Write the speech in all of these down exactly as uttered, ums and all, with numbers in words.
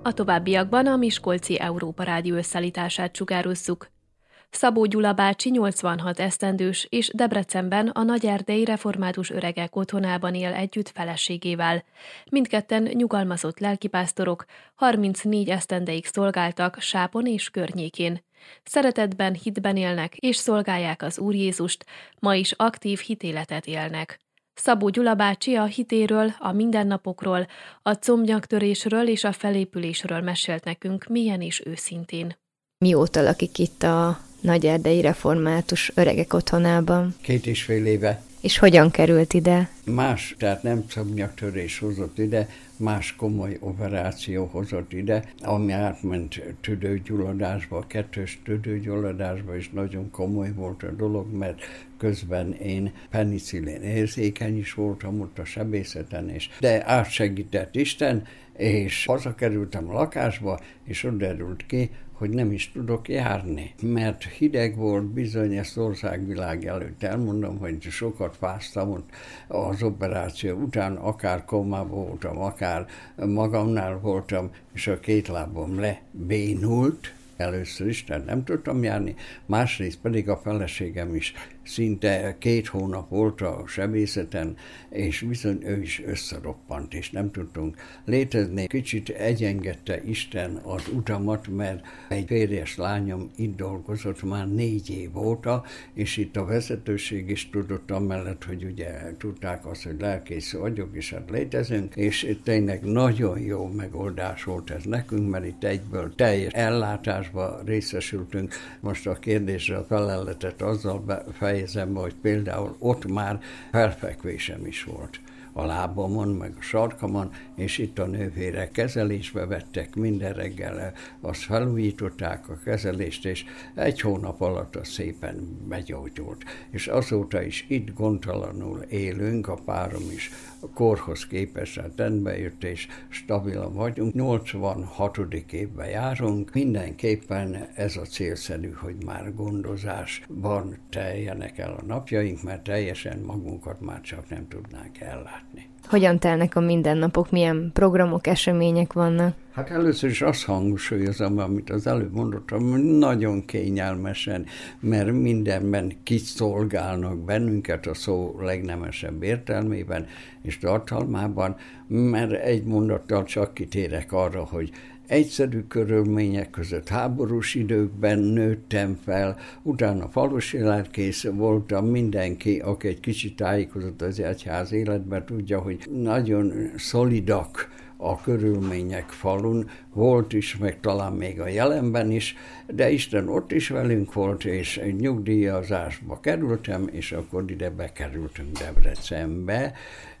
A továbbiakban a Miskolci Európa Rádió összeállítását sugározzuk. Szabó Gyula bácsi nyolcvanhat esztendős, és Debrecenben a Nagyerdei Református Öregek Otthonában él együtt feleségével. Mindketten nyugalmazott lelkipásztorok, harmincnégy esztendeig szolgáltak Sápon és környékén. Szeretetben, hitben élnek, és szolgálják az Úr Jézust, ma is aktív hitéletet élnek. Szabó Gyula bácsi a hitéről, a mindennapokról, a combnyaktörésről és a felépülésről mesélt nekünk mélyen és őszintén. Mióta lakik itt a Nagyerdei Református Öregek Otthonában? Két és fél éve. És hogyan került ide? Más, tehát nem combnyaktörés hozott ide, más komoly operáció hozott ide, ami átment tüdőgyulladásba, kettős tüdőgyulladásba, és nagyon komoly volt a dolog, mert közben én penicillin érzékeny is voltam ott a sebészeten, és de átsegített Isten, és hazakerültem a lakásba, és ott derült ki, hogy nem is tudok járni, mert hideg volt, bizony ezt országvilág előtt elmondom, hogy sokat fáztam ott az operáció után, akár komában voltam, akár magamnál voltam, és a két lábam lebénult, először is, tehát nem tudtam járni, másrészt pedig a feleségem is szinte két hónap volt a sebészeten, és bizony ő is összeroppant, és nem tudtunk létezni. Kicsit egyengedte Isten az utamat, mert egy férjes lányom itt dolgozott már négy év óta, és itt a vezetőség is tudott amellett, hogy ugye tudták azt, hogy lelkész vagyok, és hát létezünk, és tényleg nagyon jó megoldás volt ez nekünk, mert itt egyből teljes ellátásba részesültünk. Most a kérdésre a feleletet azzal befejezem, hogy például ott már felfekvésem is volt a lábamon, meg a sarkamon, és itt a nővérek kezelésbe vettek, minden reggel azt felújították a kezelést, és egy hónap alatt az szépen begyógyult. És azóta is itt gondtalanul élünk, a párom is a korhoz képest rendbe jött, és stabilan vagyunk. nyolcvanhatodik évben járunk, mindenképpen ez a célszerű, hogy már gondozásban teljenek el a napjaink, mert teljesen magunkat már csak nem tudnánk ellátni. Hogyan telnek a mindennapok, milyen programok, események vannak? Hát először is azt hangsúlyozom, amit az előbb mondottam, hogy nagyon kényelmesen, mert mindenben kiszolgálnak bennünket a szó legnemesebb értelmében és tartalmában, mert egy mondattal csak kitérek arra, hogy egyszerű körülmények között háborús időkben nőttem fel, utána falusi lelkész voltam, mindenki, aki egy kicsit tájékozott az egyház életben, tudja, hogy nagyon szolidak a körülmények falun, volt is, meg talán még a jelenben is, de Isten ott is velünk volt, és egy nyugdíjazásba kerültem, és akkor ide bekerültünk Debrecenbe,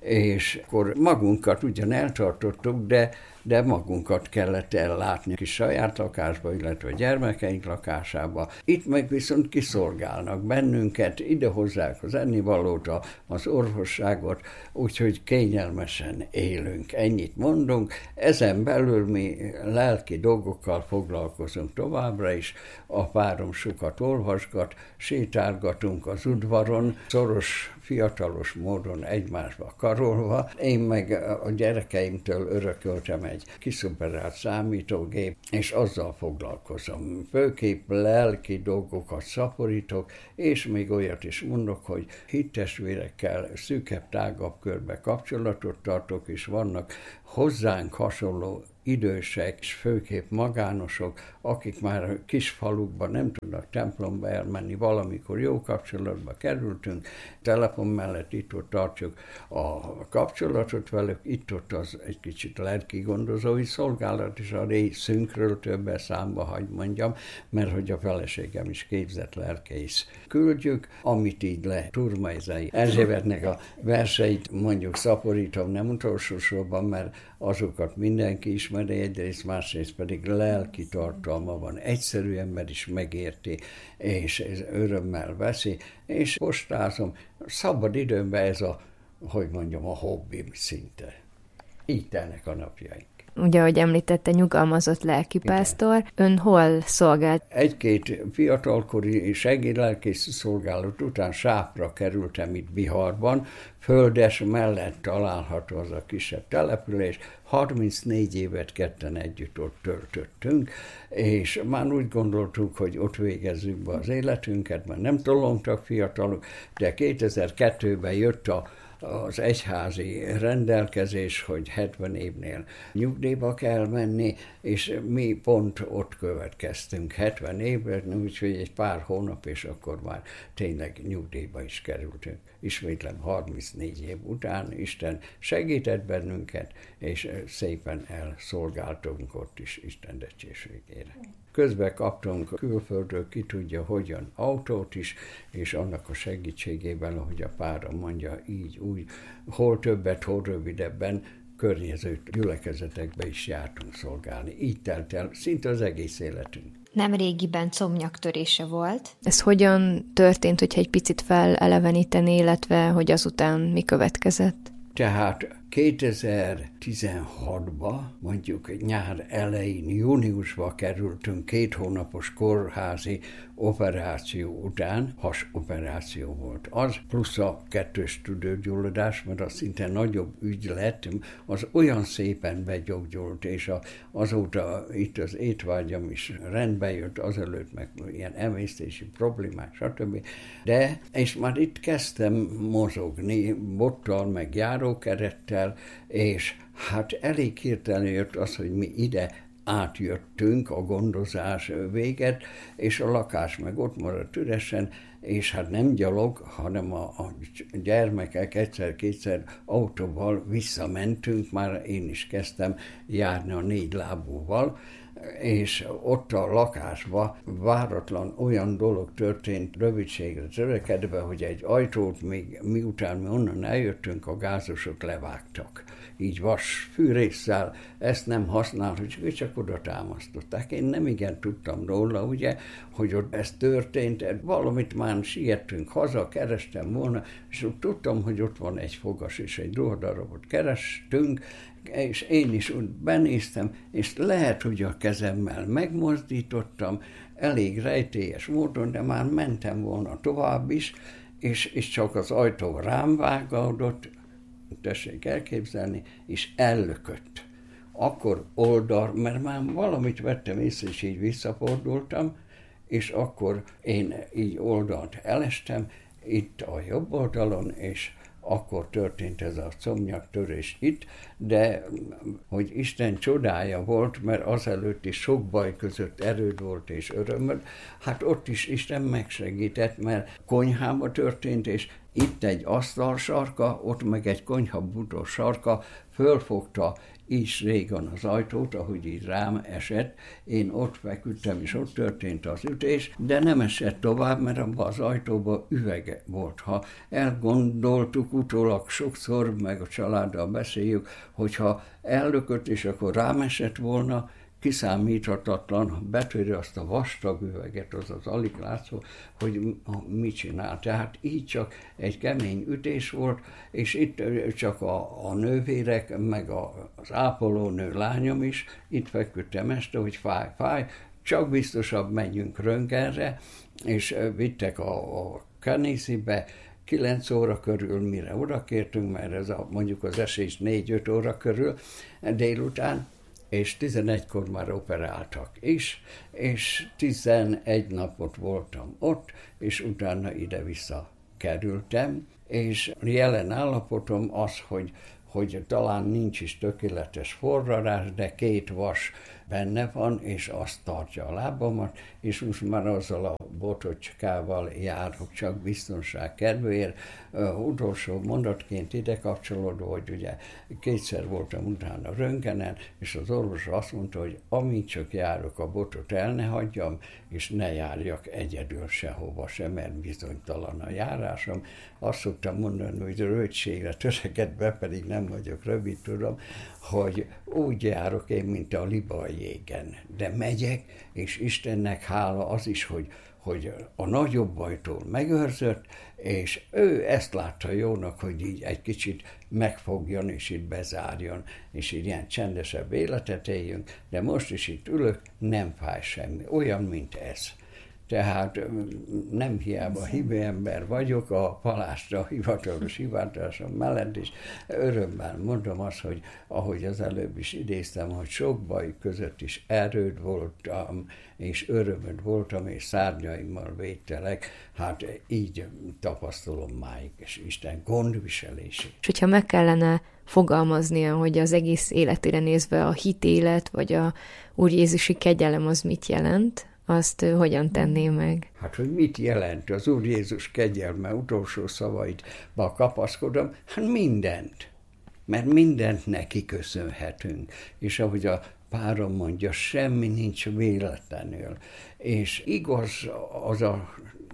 és akkor magunkat ugyan eltartottuk, de, de magunkat kellett ellátni a saját lakásba, illetve a gyermekeink lakásába. Itt meg viszont kiszolgálnak bennünket, idehozzák az ennivalót, az orvosságot, úgyhogy kényelmesen élünk. Ennyit mondunk. Ezen belül mi lelki dolgokkal foglalkozunk továbbra is. A párom sokat olvasgat, sétálgatunk az udvaron, szoros, fiatalos módon egymásba karolva. Én meg a gyerekeimtől örököltem egy kiszuperált számítógép, és azzal foglalkozom. Főképp lelki dolgokat szaporítok, és még olyat is mondok, hogy hittestvérekkel szűkebb, tágabb körbe kapcsolatot tartok, és vannak hozzánk hasonló idősek, és főképp magánosok, akik már kis falukban nem tudnak templomba elmenni, valamikor jó kapcsolatba kerültünk, telefon mellett itt-ott tartjuk a kapcsolatot velük, itt-ott az egy kicsit lelki gondozói szolgálat, és a részünkről többes számba hagy mondjam, mert hogy a feleségem is képzett lelkész. Küldjük, amit így le. Turmaizai Erzsébetnek a verseit mondjuk szaporítom, nem utolsó sorban, mert azokat mindenki ismeri egyrészt, másrészt pedig lelki tartalma van. Egyszerű ember is megérti, és ez örömmel veszi, és postázom. Szabad időmben ez a, hogy mondjam, a hobbim szinte. Így telnek a napjaink. Ugye, ahogy említette, nyugalmazott lelkipásztor. Ön hol szolgált? Egy-két fiatalkori segédlelkész szolgálat után Sápra kerültem itt Biharban, Földes mellett található az a kisebb település, harmincnégy évet ketten együtt ott töltöttünk, és már úgy gondoltuk, hogy ott végezzük be az életünket, mert nem tolongtak fiatalok, de kétezer-kettőben jött a az egyházi rendelkezés, hogy hetven évnél nyugdíjba kell menni, és mi pont ott következtünk hetven évben, úgyhogy egy pár hónap, és akkor már tényleg nyugdíjba is kerültünk. Ismétlem harmincnégy év után Isten segített bennünket, és szépen elszolgáltunk ott is Isten dicsőségére. Közben kaptunk külföldről, ki tudja hogyan, autót is, és annak a segítségével, ahogy a párom mondja, így, úgy, hol többet, hol rövidebben, környező gyülekezetekbe is jártunk szolgálni. Így telt el szinte az egész életünk. Nem régiben combnyaktörése volt. Ez hogyan történt, hogyha egy picit feleleveníteni, illetve hogy azután mi következett? Tehát kétezer-tizenhatban, mondjuk nyár elején, júniusban kerültünk két hónapos kórházi operáció után, hasoperáció volt az, plusz a kettős tüdőgyulladás, mert az szinte nagyobb ügy lett, az olyan szépen begyógyult, és a, azóta itt az étvágyam is rendbe jött, azelőtt meg ilyen emésztési problémák, stb. De, és már itt kezdtem mozogni, bottal, meg járókerettel, és hát elég hirtelen jött az, hogy mi ide átjöttünk a gondozás véget, és a lakás meg ott maradt üresen, és hát nem gyalog, hanem a, a gyermekek egyszer-kétszer autóval visszamentünk, már én is kezdtem járni a négy lábúval, és ott a lakásban váratlan olyan dolog történt, rövidségre törekedve, hogy egy ajtót még miután mi onnan eljöttünk, a gázosok levágtak. Így vas fűrésszel, ezt nem használhatjuk, csak oda támasztották. Én nem igen tudtam róla, ugye, hogy ott ez történt, valamit már siettünk haza, kerestem volna, és úgy tudtam, hogy ott van egy fogas és egy ruhadarabot kerestünk, és én is úgy benéztem, és lehet, hogy a kezemmel megmozdítottam, elég rejtélyes módon, de már mentem volna tovább is, és, és csak az ajtó rám vágódott, tessék elképzelni, és ellökött. Akkor oldal, mert már valamit vettem észre, és így visszafordultam, és akkor én így oldalt elestem, itt a jobb oldalon, és akkor történt ez a combnyaktörés itt, de hogy Isten csodája volt, mert azelőtt is sok baj között erőd volt és örömöd, hát ott is Isten megsegített, mert konyhába történt, és itt egy asztal sarka, ott meg egy konyhabútor sarka, fölfogta is régen az ajtót, ahogy így rám esett. Én ott feküdtem, és ott történt az ütés, de nem esett tovább, mert abban az ajtóban üvege volt. Ha elgondoltuk utólag sokszor, meg a családdal beszéljük, hogyha ellökött, és akkor rám esett volna, kiszámíthatatlan, ha betöri azt a vastag üveget, az az alig látszó, hogy mit csinál. Tehát így csak egy kemény ütés volt, és itt csak a, a nővérek, meg a, az ápolónő lányom is, itt feküdtem este, hogy fáj, fáj, csak biztosabb megyünk röntgenre, és vittek a, a Kenészibe, kilenc óra körül, mire oda kértünk, mert ez a, mondjuk az esés négy-öt óra körül délután, és tizenegykor már operáltak is, és tizenegy napot voltam ott, és utána ide-vissza kerültem, és jelen állapotom az, hogy, hogy talán nincs is tökéletes forrarás, de két vas benne van, és azt tartja a lábamat, és most már azzal a botocskával járok, csak biztonság kedvéért. Uh, utolsó mondatként ide kapcsolódó, hogy ugye kétszer voltam utána röntgenen, és az orvos azt mondta, hogy amíg csak járok, a botot el ne hagyjam, és ne járjak egyedül sehova sem, mert bizonytalan a járásom. Azt szoktam mondani, hogy rövidségre törekedve, pedig nem vagyok rövid, tudom, hogy úgy járok én, mint a liba a jégen. De megyek, és Istennek hála az is, hogy, hogy a nagyobb bajtól megőrzött, és ő ezt látta jónak, hogy így egy kicsit megfogjon, és itt bezárjon, és így ilyen csendesebb életet éljünk, de most is itt ülök, nem fáj semmi, olyan, mint ez. Tehát nem hiába hívő ember vagyok, a palástra hivatalos hivatásom mellett, és örömmel mondom azt, hogy ahogy az előbb is idéztem, hogy sok baj között is erőd voltam, és örömöd voltam, és szárnyaimmal védtelek, hát így tapasztalom máig, és Isten gondviselését. És hogyha meg kellene fogalmaznia, hogy az egész életére nézve a hitélet, vagy a Úr Jézusi kegyelem az mit jelent, azt hogyan tenné meg? Hát, hogy mit jelent az Úr Jézus kegyelme, utolsó szavaitba kapaszkodom? Hát mindent. Mert mindent neki köszönhetünk. És ahogy a párom mondja, semmi nincs véletlenül. És igaz az a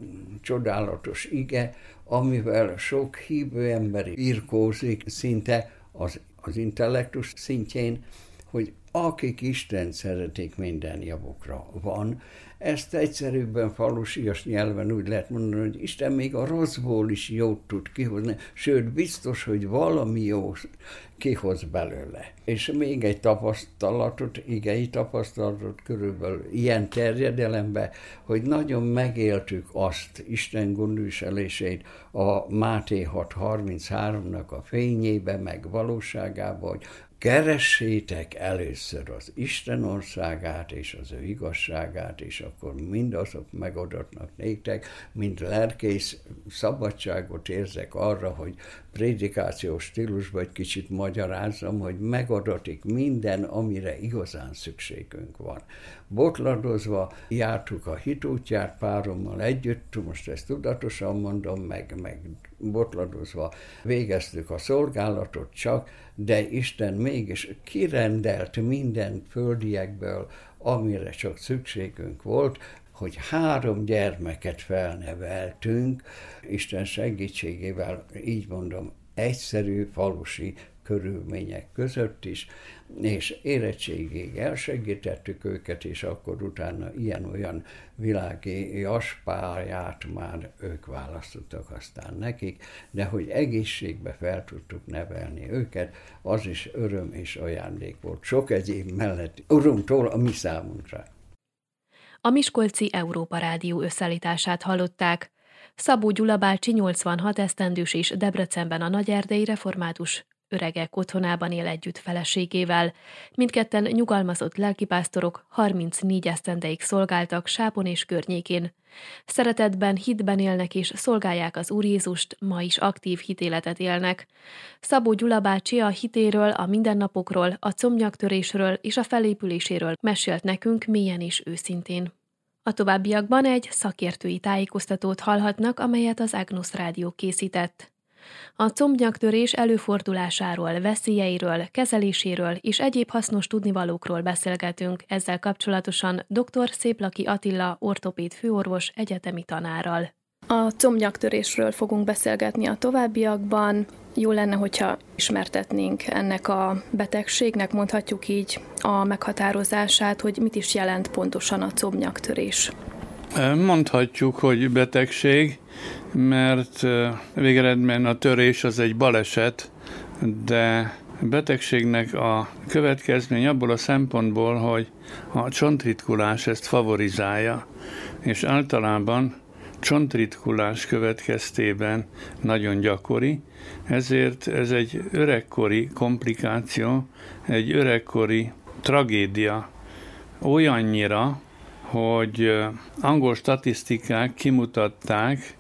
csodálatos ige, amivel sok hívő ember irkózik szinte az, az intellektus szintjén, hogy akik Istent szeretik, minden javukra van. Ezt egyszerűbben falusias nyelven úgy lehet mondani, hogy Isten még a rosszból is jót tud kihozni, sőt, biztos, hogy valami jó kihoz belőle. És még egy tapasztalatot, igei tapasztalatot körülbelül ilyen terjedelemben, hogy nagyon megéltük azt Isten gondviselését a Máté hat harminchárom-nak a fényében, meg valóságában, hogy keressétek először az Isten országát és az ő igazságát, és akkor mindazok megadatnak néktek, mint lelkész szabadságot érzek arra, hogy prédikációs stílusban egy kicsit magyarázzam, hogy megadatik minden, amire igazán szükségünk van. Botladozva jártuk a hit útját párommal együtt, most ezt tudatosan mondom, meg, meg botladozva végeztük a szolgálatot csak, de Isten mégis kirendelt minden földiekből, amire csak szükségünk volt, hogy három gyermeket felneveltünk, Isten segítségével, így mondom, egyszerű falusi körülmények között is, és érettségig elsegítettük őket, és akkor utána ilyen-olyan világi jaspályát már ők választottak aztán nekik, de hogy egészségbe fel tudtuk nevelni őket, az is öröm és ajándék volt. Sok egyéb mellett Urunktól a mi számunkra. A Miskolci Európa Rádió összeállítását hallották. Szabó Gyula bácsi nyolcvanhat esztendős és Debrecenben a Nagyerdei Református Öregek Otthonában él együtt feleségével. Mindketten nyugalmazott lelkipásztorok, harmincnégy esztendeig szolgáltak Sápon és környékén. Szeretetben, hitben élnek és szolgálják az Úr Jézust, ma is aktív hitéletet élnek. Szabó Gyula bácsi a hitéről, a mindennapokról, a combnyaktörésről és a felépüléséről mesélt nekünk mélyen és őszintén. A továbbiakban egy szakértői tájékoztatót hallhatnak, amelyet az Agnus Rádió készített. A combnyaktörés előfordulásáról, veszélyeiről, kezeléséről és egyéb hasznos tudnivalókról beszélgetünk, ezzel kapcsolatosan dr. Széplaki Attila ortopéd főorvos egyetemi tanárral. A combnyaktörésről fogunk beszélgetni a továbbiakban. Jó lenne, hogyha ismertetnénk ennek a betegségnek, mondhatjuk így, a meghatározását, hogy mit is jelent pontosan a combnyaktörés. Mondhatjuk, hogy betegség, mert végeredményben a törés az egy baleset, de betegségnek a következmény abból a szempontból, hogy a csontritkulás ezt favorizálja, és általában csontritkulás következtében nagyon gyakori, ezért ez egy öregkori komplikáció, egy öregkori tragédia olyannyira, hogy angol statisztikák kimutatták,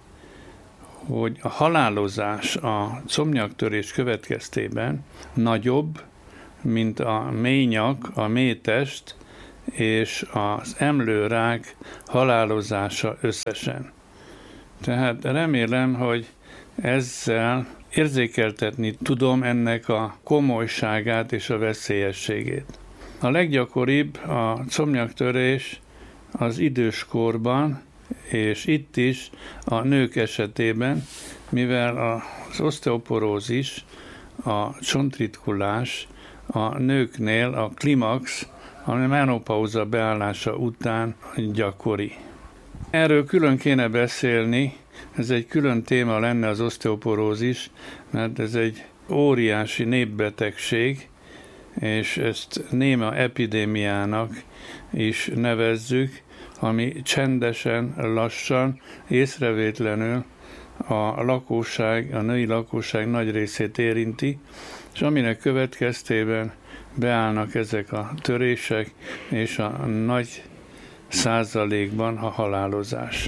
hogy a halálozás a combnyaktörés következtében nagyobb, mint a mélynyak, a mélytest és az emlőrák halálozása összesen. Tehát remélem, hogy ezzel érzékeltetni tudom ennek a komolyságát és a veszélyességét. A leggyakoribb a combnyaktörés az időskorban, és itt is a nők esetében, mivel az oszteoporózis, a csontritkulás a nőknél a klimax, a menopauza beállása után gyakori. Erről külön kéne beszélni, ez egy külön téma lenne az oszteoporózis, mert ez egy óriási népbetegség, és ezt néma epidémiának is nevezzük. ami csendesen, lassan, észrevétlenül a lakosság, a női lakosság nagy részét érinti, és aminek következtében beállnak ezek a törések, és a nagy százalékban a halálozás.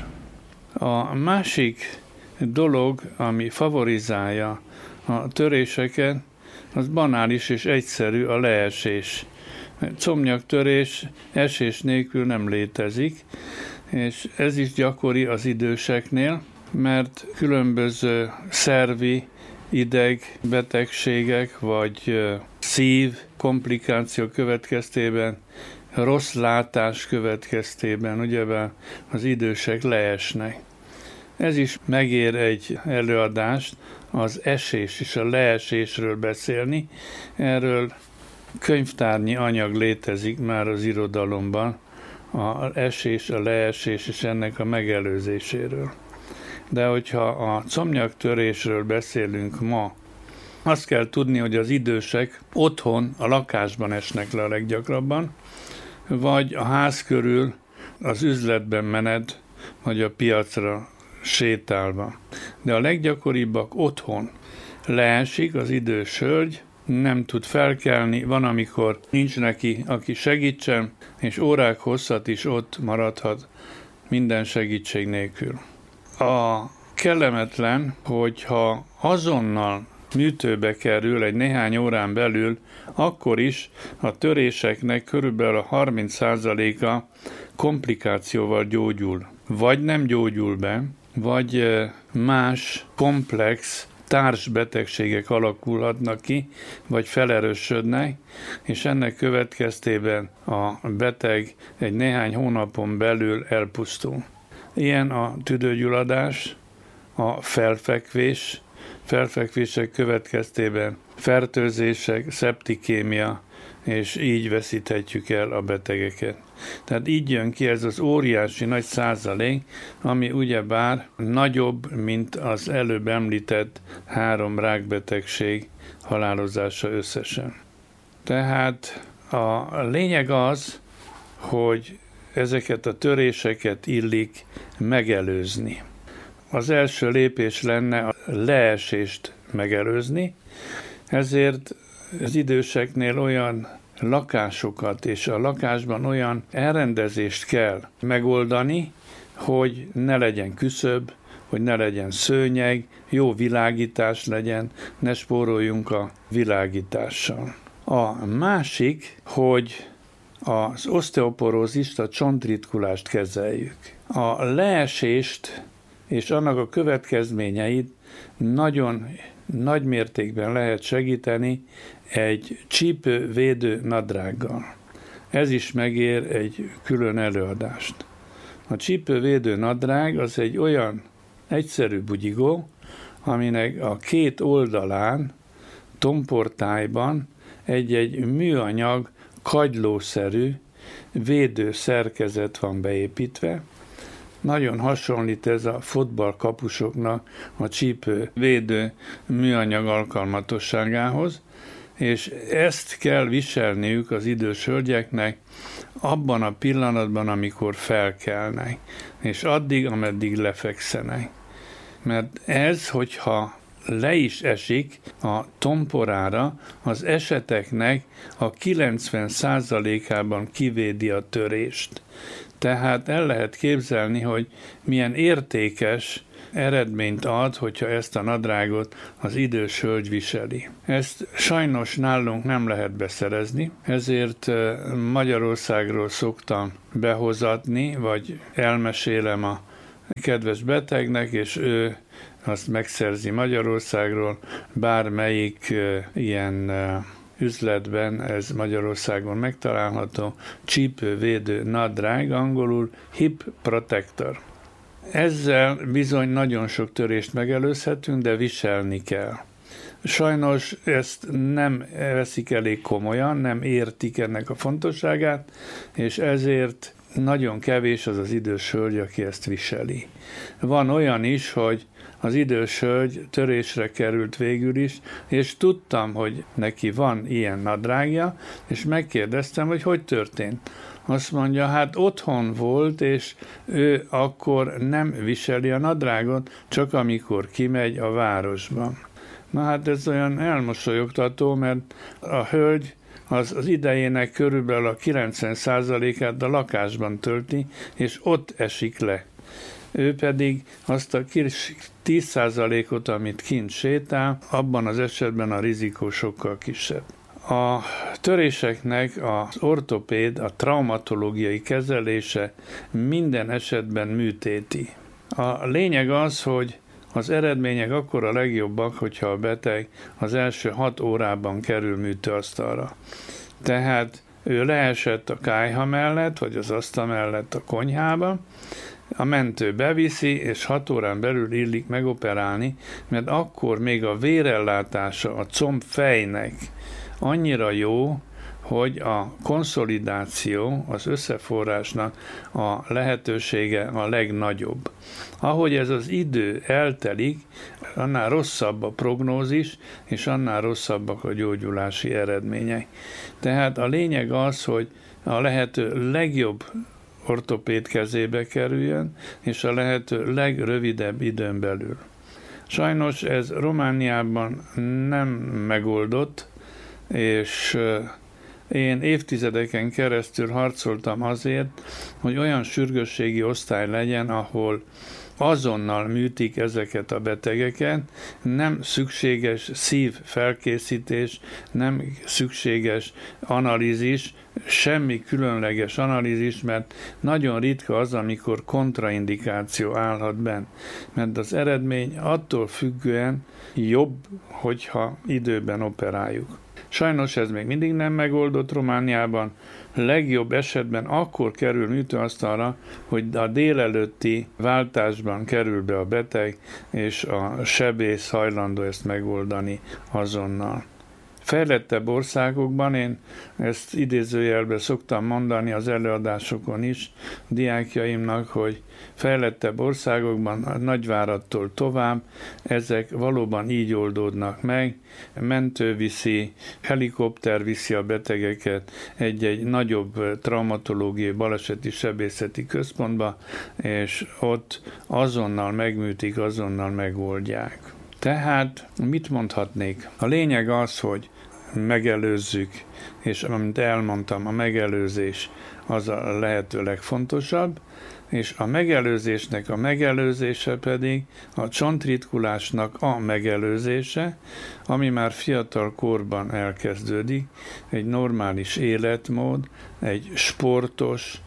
A másik dolog, ami favorizálja a töréseket, az banális és egyszerű, a leesés. Comnyaktörés esés nélkül nem létezik, és ez is gyakori az időseknél, mert különböző szervi, ideg betegségek vagy szív komplikáció következtében, rossz látás következtében ugyebár az idősek leesnek. Ez is megér egy előadást, az esés és a leesésről beszélni. Erről könyvtárnyi anyag létezik már az irodalomban, az esés, a leesés és ennek a megelőzéséről. De hogyha a comnyaktörésről beszélünk ma, azt kell tudni, hogy az idősek otthon, a lakásban esnek le a leggyakrabban, vagy a ház körül, az üzletben menet, vagy a piacra sétálva. De a leggyakoribbak otthon. Leesik az idős hölgy, nem tud felkelni, van, amikor nincs neki, aki segítsen, és órák hosszat is ott maradhat minden segítség nélkül. A kellemetlen, hogyha azonnal műtőbe kerül egy néhány órán belül, akkor is a töréseknek körülbelül a harminc százaléka komplikációval gyógyul. Vagy nem gyógyul be, vagy más komplex társbetegségek alakulhatnak ki, vagy felerősödnek, és ennek következtében a beteg egy néhány hónapon belül elpusztul. Ilyen a tüdőgyulladás, a felfekvés, felfekvések következtében fertőzések, szeptikémia, és így veszíthetjük el a betegeket. Tehát így jön ki ez az óriási nagy százalék, ami ugyebár nagyobb, mint az előbb említett három rákbetegség halálozása összesen. Tehát a lényeg az, hogy ezeket a töréseket illik megelőzni. Az első lépés lenne a leesést megelőzni, ezért az időseknél olyan lakásokat és a lakásban olyan elrendezést kell megoldani, hogy ne legyen küszöb, hogy ne legyen szőnyeg, jó világítás legyen, ne spóroljunk a világítással. A másik, hogy az oszteoporózist, a csontritkulást kezeljük. A leesést és annak a következményeit nagyon nagy mértékben lehet segíteni egy csípővédő nadrággal. Ez is megér egy külön előadást. A csípővédő nadrág az egy olyan egyszerű bugyigó, aminek a két oldalán, tomportájban egy-egy műanyag, kagylószerű védő szerkezet van beépítve. Nagyon hasonlít ez a futballkapusoknak a csípő védő műanyag alkalmatosságához, és ezt kell viselniük az idős hölgyeknek abban a pillanatban, amikor felkelnek, és addig, ameddig lefekszenek. Mert ez, hogyha le is esik a tomporára, az eseteknek a kilencven százalékában kivédi a törést. Tehát el lehet képzelni, hogy milyen értékes eredményt ad, hogyha ezt a nadrágot az idős hölgy viseli. Ezt sajnos nálunk nem lehet beszerezni, ezért Magyarországról szoktam behozatni, vagy elmesélem a kedves betegnek, és ő azt megszerzi Magyarországról, bármelyik ilyen üzletben, ez Magyarországon megtalálható, csípővédő nadrág, angolul hip protector. Ezzel bizony nagyon sok törést megelőzhetünk, de viselni kell. Sajnos ezt nem veszik elég komolyan, nem értik ennek a fontosságát, és ezért nagyon kevés az az idős hölgy, aki ezt viseli. Van olyan is, hogy az idős hölgy törésre került végül is, és tudtam, hogy neki van ilyen nadrágja, és megkérdeztem, hogy hogy történt. Azt mondja, hát otthon volt, és ő akkor nem viseli a nadrágot, csak amikor kimegy a városba. Na hát ez olyan elmosolyogtató, mert a hölgy az, az idejének körülbelül a kilencven százalékát a lakásban tölti, és ott esik le. Ő pedig azt a kis tíz százalékot, amit kint sétál, abban az esetben a rizikó sokkal kisebb. A töréseknek az ortopéd, a traumatológiai kezelése minden esetben műtéti. A lényeg az, hogy az eredmények akkor a legjobbak, hogyha a beteg az első hat órában kerül műtőasztalra. Tehát ő leesett a kályha mellett, vagy az asztal mellett a konyhába, a mentő beviszi, és hat órán belül illik megoperálni, mert akkor még a vérellátása a combfejnek annyira jó, hogy a konszolidáció, az összeforrásnak a lehetősége a legnagyobb. Ahogy ez az idő eltelik, annál rosszabb a prognózis, és annál rosszabbak a gyógyulási eredmények. Tehát a lényeg az, hogy a lehető legjobb ortopéd kezébe kerüljön, és a lehető legrövidebb időn belül. Sajnos ez Romániában nem megoldott, és én évtizedeken keresztül harcoltam azért, hogy olyan sürgősségi osztály legyen, ahol azonnal műtik ezeket a betegeket, nem szükséges szívfelkészítés, nem szükséges analízis, semmi különleges analízis, mert nagyon ritka az, amikor kontraindikáció állhat benn. Mert az eredmény attól függően jobb, hogyha időben operáljuk. Sajnos ez még mindig nem megoldott Romániában. Legjobb esetben akkor kerül műtőasztalra, hogy a délelőtti váltásban kerül be a beteg, és a sebész hajlandó ezt megoldani azonnal. Fejlettebb országokban, én ezt idézőjelben szoktam mondani az előadásokon is diákjaimnak, hogy fejlettebb országokban, a Nagyváradtól tovább, ezek valóban így oldódnak meg, mentő viszi, helikopter viszi a betegeket egy-egy nagyobb traumatológiai baleseti sebészeti központba, és ott azonnal megműtik, azonnal megoldják. Tehát mit mondhatnék? A lényeg az, hogy megelőzzük, és amint elmondtam, a megelőzés az a lehető legfontosabb, és a megelőzésnek a megelőzése pedig a csontritkulásnak a megelőzése, ami már fiatal korban elkezdődik, egy normális életmód, egy sportos,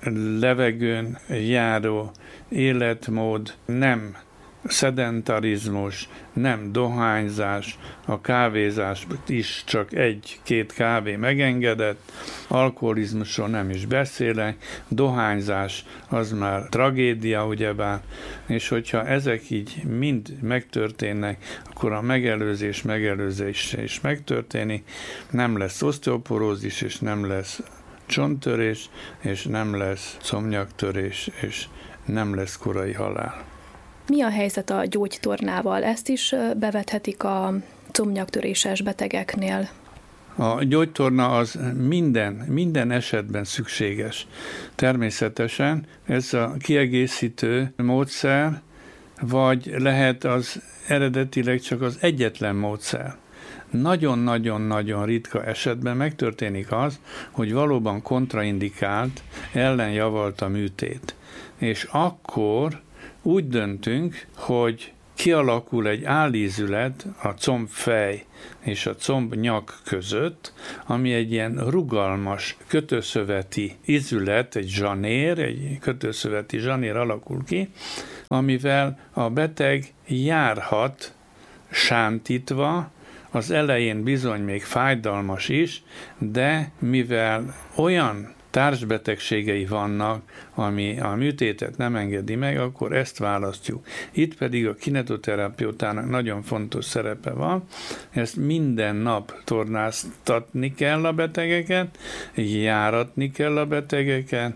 levegőn járó életmód, nem szedentarizmus, nem dohányzás, a kávézás is csak egy-két kávé megengedett, alkoholizmusról nem is beszélek, dohányzás az már tragédia, ugyebár, és hogyha ezek így mind megtörténnek, akkor a megelőzés megelőzése is megtörténik, nem lesz oszteoporózis, és nem lesz csonttörés, és nem lesz szomnyaktörés, és nem lesz korai halál. Mi a helyzet a gyógytornával? Ezt is bevethetik a combnyaktöréses betegeknél? A gyógytorna az minden, minden esetben szükséges. Természetesen ez a kiegészítő módszer, vagy lehet az eredetileg csak az egyetlen módszer. Nagyon-nagyon-nagyon ritka esetben megtörténik az, hogy valóban kontraindikált, ellenjavalt a műtét. És akkor úgy döntünk, hogy kialakul egy állízület a combfej és a combnyak között, ami egy ilyen rugalmas kötőszöveti izület, egy zsanér, egy kötőszöveti zsanér alakul ki, amivel a beteg járhat sántítva, az elején bizony még fájdalmas is, de mivel olyan társbetegségei vannak, ami a műtétet nem engedi meg, akkor ezt választjuk. Itt pedig a kinetoterapeutának nagyon fontos szerepe van, ezt minden nap tornáztatni kell a betegeket, járatni kell a betegeket,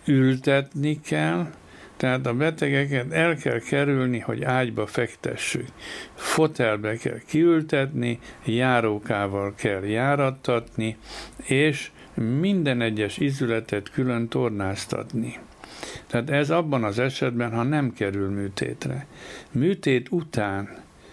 ültetni kell, tehát a betegeket el kell kerülni, hogy ágyba fektessük. Fotelbe kell kiültetni, járókával kell járattatni, és minden egyes izületet külön tornáztatni. Tehát ez abban az esetben, ha nem kerül műtétre. Műtét után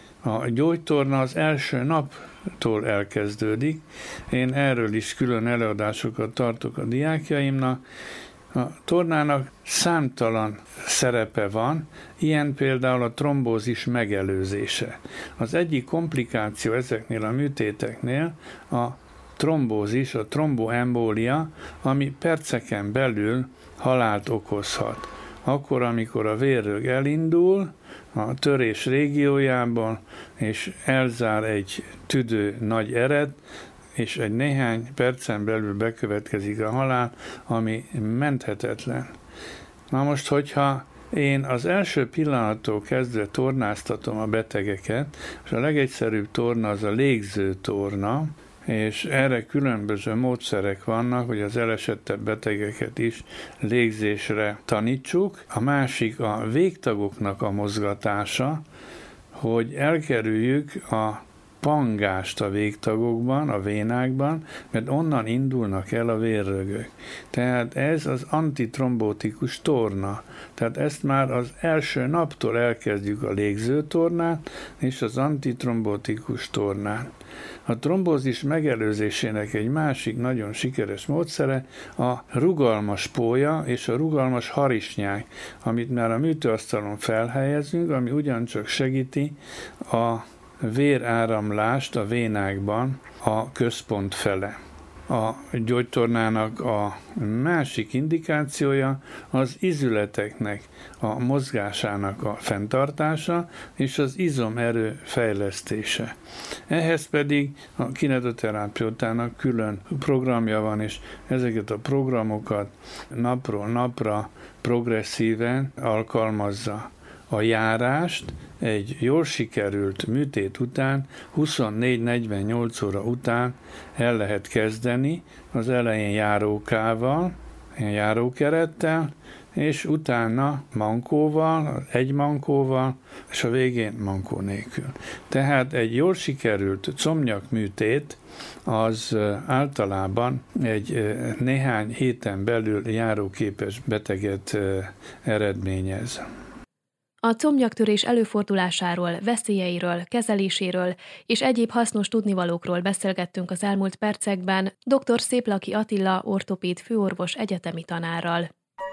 a gyógytorna az első naptól elkezdődik. Én erről is külön előadásokat tartok a diákjaimnak. A tornának számtalan szerepe van, ilyen például a trombózis megelőzése. Az egyik komplikáció ezeknél a műtéteknél a trombózis, a tromboembólia, ami perceken belül halált okozhat. Akkor, amikor a vérrög elindul a törés régiójában, és elzár egy tüdő nagy ered, és egy néhány percen belül bekövetkezik a halál, ami menthetetlen. Na most, hogyha én az első pillanattól kezdve tornáztatom a betegeket, és a legegyszerűbb torna az a légző torna, és erre különböző módszerek vannak, hogy az elesettebb betegeket is légzésre tanítsuk. A másik a végtagoknak a mozgatása, hogy elkerüljük a pangást a végtagokban, a vénákban, mert onnan indulnak el a vérrögök. Tehát ez az antitrombótikus torna. Tehát ezt már az első naptól elkezdjük a légzőtornát és az antitrombótikus tornát. A trombózis megelőzésének egy másik nagyon sikeres módszere a rugalmas pólya és a rugalmas harisnyák, amit már a műtőasztalon felhelyezünk, ami ugyancsak segíti a véráramlást a vénákban a központ fele. A gyógytornának a másik indikációja az izületeknek a mozgásának a fenntartása és az izomerő fejlesztése. Ehhez pedig a kinetoterapeutának külön programja van, és ezeket a programokat napról napra progresszíven alkalmazza. A járást egy jól sikerült műtét után, huszonnégy-negyvennyolc óra után el lehet kezdeni, az elején járókával, járókerettel, és utána mankóval, egy mankóval, és a végén mankó nélkül. Tehát egy jól sikerült comnyakműtét az általában egy néhány héten belül járóképes beteget eredményez. A combnyaktörés előfordulásáról, veszélyeiről, kezeléséről és egyéb hasznos tudnivalókról beszélgettünk az elmúlt percekben dr. Széplaki Attila ortopéd főorvos egyetemi tanárral.